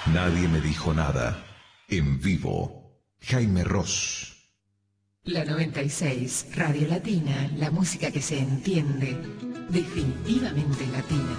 Nadie me dijo nada. En vivo, Jaime Ross. La 96, Radio Latina, la música que se entiende, definitivamente latina.